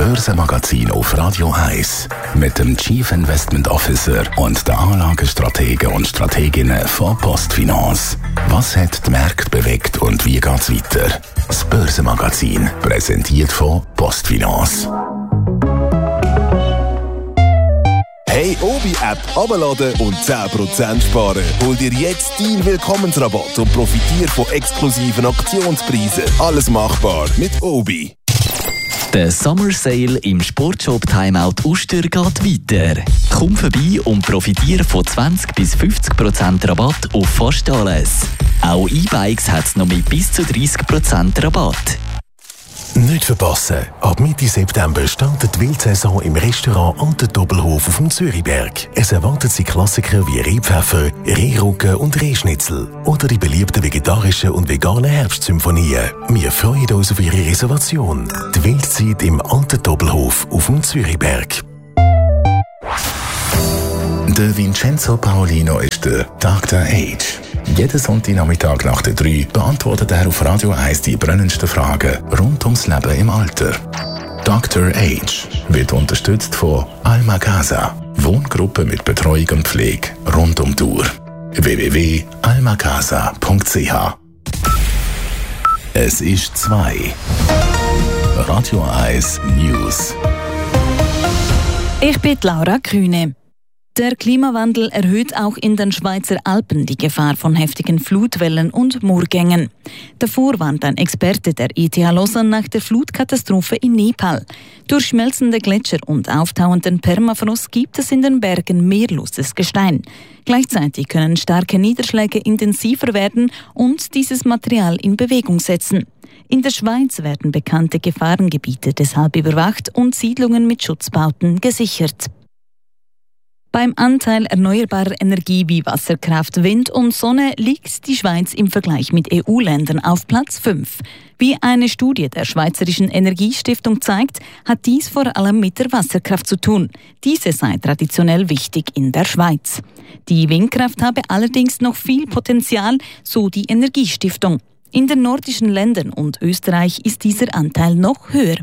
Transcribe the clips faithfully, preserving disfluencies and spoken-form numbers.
Börsenmagazin auf Radio eins mit dem Chief Investment Officer und den Anlagestrategen und Strateginnen von Postfinance. Was hat die Märkte bewegt und wie geht's weiter? Das Börsenmagazin, präsentiert von Postfinance. Hey, Obi-App abladen und zehn Prozent sparen. Hol dir jetzt deinen Willkommensrabatt und profitiere von exklusiven Aktionspreisen. Alles machbar mit Obi. Der Summer Sale im Sportshop Timeout Uster geht weiter. Komm vorbei und profitiere von zwanzig bis fünfzig Prozent Rabatt auf fast alles. Auch E-Bikes hat es noch mit bis zu dreißig Prozent Rabatt. Nicht verpassen! Ab Mitte September startet die Wildsaison im Restaurant Ante Doppelhof auf dem Zürichberg. Es erwartet Sie Klassiker wie Rehpfeffer, Rehrücken und Rehschnitzel oder die beliebten vegetarischen und veganen Herbstsymphonien. Wir freuen uns auf Ihre Reservation. Die Wildzeit im Ante Doppelhof auf dem Zürichberg. Der Vincenzo Paolino ist der Doktor Age. Jeden Sonntagnachmittag nach der drei beantwortet er auf Radio eins die brennendsten Fragen rund ums Leben im Alter. Doktor Age wird unterstützt von Alma Casa, Wohngruppe mit Betreuung und Pflege rund um die Uhr. w w w punkt alma casa punkt c h. Es ist zwei. Radio eins News. Ich bin Laura Kühne. Der Klimawandel erhöht auch in den Schweizer Alpen die Gefahr von heftigen Flutwellen und Murgängen. Davor warnt ein Experte der E T H Lausanne nach der Flutkatastrophe in Nepal. Durch schmelzende Gletscher und auftauenden Permafrost gibt es in den Bergen mehrloses Gestein. Gleichzeitig können starke Niederschläge intensiver werden und dieses Material in Bewegung setzen. In der Schweiz werden bekannte Gefahrengebiete deshalb überwacht und Siedlungen mit Schutzbauten gesichert. Beim Anteil erneuerbarer Energie wie Wasserkraft, Wind und Sonne liegt die Schweiz im Vergleich mit E U-Ländern auf Platz fünf. Wie eine Studie der Schweizerischen Energiestiftung zeigt, hat dies vor allem mit der Wasserkraft zu tun. Diese sei traditionell wichtig in der Schweiz. Die Windkraft habe allerdings noch viel Potenzial, so die Energiestiftung. In den nordischen Ländern und Österreich ist dieser Anteil noch höher.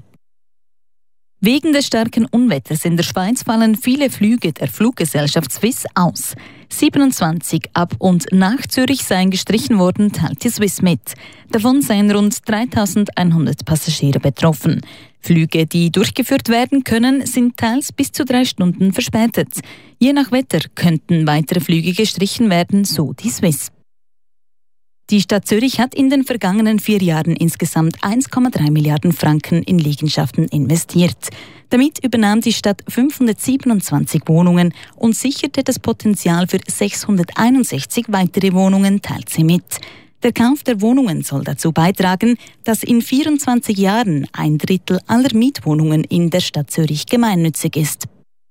Wegen des starken Unwetters in der Schweiz fallen viele Flüge der Fluggesellschaft Swiss aus. siebenundzwanzig ab und nach Zürich seien gestrichen worden, teilt die Swiss mit. Davon seien rund dreitausendeinhundert Passagiere betroffen. Flüge, die durchgeführt werden können, sind teils bis zu drei Stunden verspätet. Je nach Wetter könnten weitere Flüge gestrichen werden, so die Swiss. Die Stadt Zürich hat in den vergangenen vier Jahren insgesamt eins Komma drei Milliarden Franken in Liegenschaften investiert. Damit übernahm die Stadt fünfhundertsiebenundzwanzig Wohnungen und sicherte das Potenzial für sechshunderteinundsechzig weitere Wohnungen, teilt sie mit. Der Kauf der Wohnungen soll dazu beitragen, dass in vierundzwanzig Jahren ein Drittel aller Mietwohnungen in der Stadt Zürich gemeinnützig ist.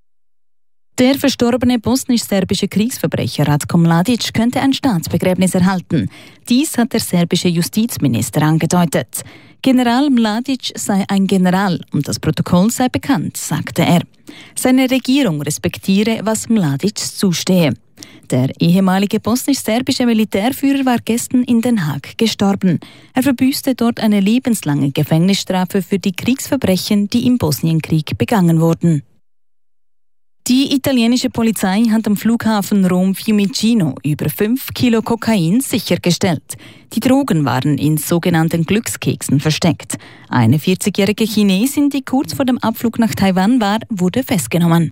Der verstorbene bosnisch-serbische Kriegsverbrecher Ratko Mladic könnte ein Staatsbegräbnis erhalten. Dies hat der serbische Justizminister angedeutet. General Mladic sei ein General und das Protokoll sei bekannt, sagte er. Seine Regierung respektiere, was Mladic zustehe. Der ehemalige bosnisch-serbische Militärführer war gestern in Den Haag gestorben. Er verbüßte dort eine lebenslange Gefängnisstrafe für die Kriegsverbrechen, die im Bosnienkrieg begangen wurden. Die italienische Polizei hat am Flughafen Rom-Fiumicino über fünf Kilo Kokain sichergestellt. Die Drogen waren in sogenannten Glückskeksen versteckt. Eine vierzigjährige Chinesin, die kurz vor dem Abflug nach Taiwan war, wurde festgenommen.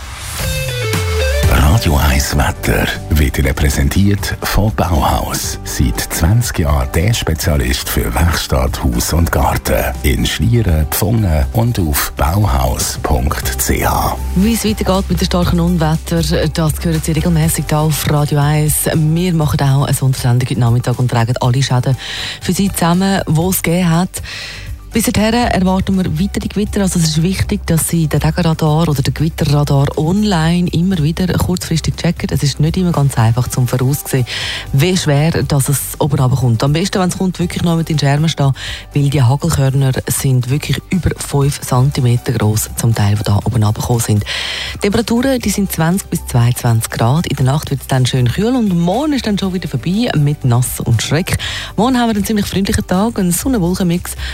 Radio eins Wetter wird Ihnen präsentiert von Bauhaus. Seit zwanzig Jahren der Spezialist für Werkstatt, Haus und Garten. In Schlieren, Pfungen und auf bauhaus punkt c h. Wie es weitergeht mit dem starken Unwetter, das hören Sie regelmäßig hier auf Radio eins. Wir machen auch eine Sondersendung heute Nachmittag und tragen alle Schäden für Sie zusammen, die es gegeben hat. Bis dahin erwarten wir weitere Gewitter. Also es ist wichtig, dass Sie den Regenradar oder den Gewitterradar online immer wieder kurzfristig checken. Es ist nicht immer ganz einfach zum voraussehen, wie schwer dass es oben runterkommt. Am besten, wenn es kommt, wirklich noch mit den Schermen stehen, weil die Hagelkörner sind wirklich über fünf Zentimeter groß, zum Teil, die da oben runtergekommen sind. Die Temperaturen die sind zwanzig bis zweiundzwanzig Grad. In der Nacht wird es dann schön kühl und morgen ist dann schon wieder vorbei mit Nass und Schreck. Morgen haben wir einen ziemlich freundlichen Tag, einen Sonne-Wolken-Mix. Es kann da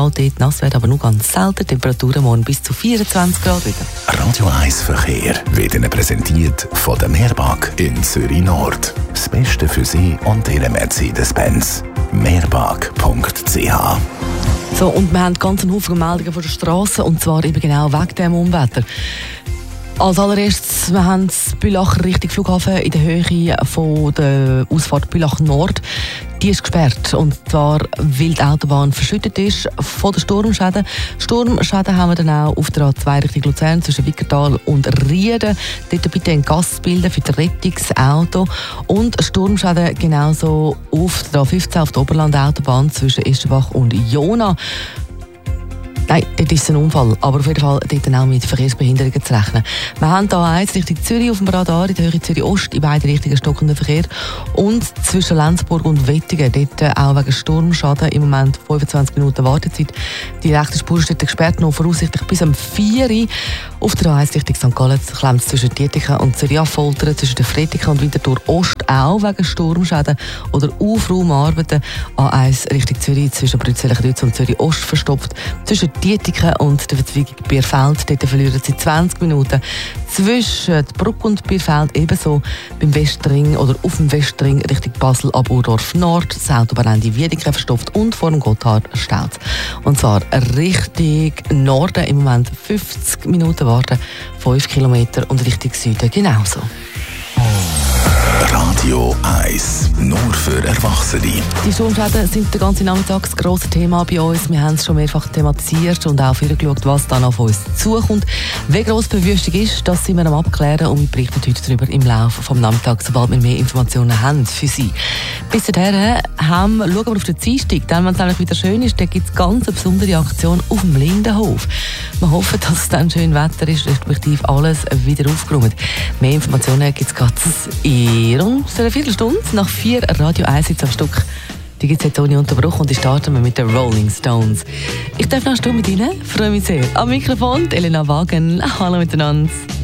auch dort nass werden, aber nur ganz selten. Temperaturen morgen bis zu vierundzwanzig Grad wieder. Radio eins Verkehr wird Ihnen präsentiert von der Meerbag in Zürich Nord. Das Beste für Sie und Ihre Mercedes-Benz. meerbag punkt c h. So, und wir haben ganz einen Haufen Meldungen von der Straße, und zwar eben genau wegen dem Unwetter. Als allererstes, wir haben das Bülacher Richtung Flughafen in der Höhe von der Ausfahrt Bülach Nord. Die ist gesperrt, und zwar, weil die Autobahn verschüttet ist von den Sturmschäden. Sturmschäden haben wir dann auch auf der A zwei Richtung Luzern zwischen Wickertal und Rieden. Dort bitte ein Gas bilden für das Rettungsauto. Und Sturmschäden genauso auf der A fünfzehn auf der Oberland-Autobahn zwischen Eschenbach und Jona. Nein, dort ist es ein Unfall, aber auf jeden Fall dort auch mit Verkehrsbehinderungen zu rechnen. Wir haben hier eins Richtung Zürich auf dem Radar, in der Höhe Zürich-Ost, in beide Richtungen stockender Verkehr. Und zwischen Lenzburg und Wettingen, dort auch wegen Sturmschaden im Moment fünfundzwanzig Minuten Wartezeit. Die rechte Spur ist dort gesperrt, noch voraussichtlich bis am vier Uhr. Auf der A eins Richtung Sankt Gallen klemmt es zwischen Dietiken und Zürich-Affoltern, zwischen der Fretiken und Winterthur-Ost auch wegen Sturmschäden oder Aufraumarbeiten. A eins Richtung Zürich zwischen Brützeler-Kreuz und Zürich-Ost verstopft. Zwischen Dietiken und der Verzweigung Bierfeld, dort verlieren sie zwanzig Minuten. Zwischen Bruck und Bierfeld ebenso beim Westring oder auf dem Westring Richtung Basel ab Urdorf Nord. Das Autobahnende Wiedeke verstopft und vor dem Gotthard steht. Und zwar Richtung Norden im Moment fünfzig Minuten warten, fünf Kilometer, und Richtung Süden genauso. Radio eins, nur für Erwachsene. Die Sturmschäden sind den ganzen Nachmittag das grosse Thema bei uns. Wir haben es schon mehrfach thematisiert und auch vorgeschaut, was dann auf uns zukommt. Wie gross die Verwüstung ist, das sind wir am Abklären, und wir berichten heute darüber im Laufe des Nachmittags, sobald wir mehr Informationen haben für Sie. Bis dahin haben, schauen wir auf den Dienstag, dann, wenn es nämlich wieder schön ist, dann gibt es ganz eine besondere Aktion auf dem Lindenhof. Wir hoffen, dass es dann schön Wetter ist, respektive alles wieder aufgeräumt. Mehr Informationen gibt es gerade in rund einer Viertelstunde nach vier Radio eins am Stück. Die gibt es jetzt ohne Unterbruch, und die starten wir mit den Rolling Stones. Ich darf noch eine Stunde mit Ihnen, freue mich sehr. Am Mikrofon Elena Wagen. Hallo miteinander.